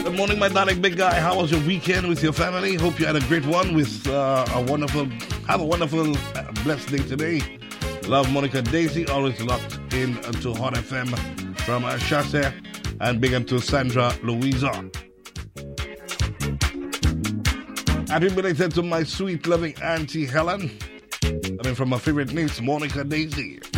Good morning, my darling big guy. How was your weekend with your family? Hope you had a great one with have a wonderful, blessed day today. Love, Monica Daisy, always locked in to Hot FM from Chasse, and big up to Sandra Louisa. Happy belated to my sweet, loving Auntie Helen. I mean, from my favorite niece, Monica Daisy.